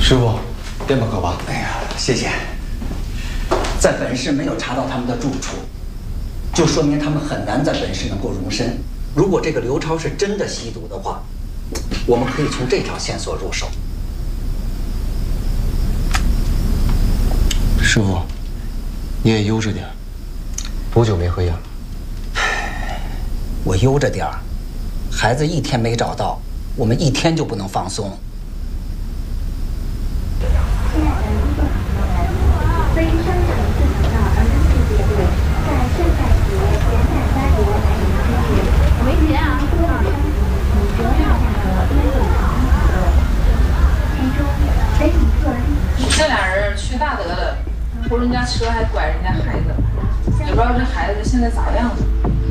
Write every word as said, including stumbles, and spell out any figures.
师傅，颠吧可吧？ 哎呀，谢谢。在本市没有查到他们的住处，就说明他们很难在本市能够容身。如果这个刘超是真的吸毒的话，我们可以从这条线索入手。 师傅，你也悠着点。多久没喝药？ 我悠着点儿，孩子一天没找到，我们一天就不能放松。 亲爱的工作朋友们，飞商城自强到儿童世界队在圣诞节简短发节来临之日，没钱啊！多少商品以折价价格优惠好评，其中雷米特利。 这俩人去大德了，偷人家车还拐人家孩子，也不知道这孩子现在咋样了。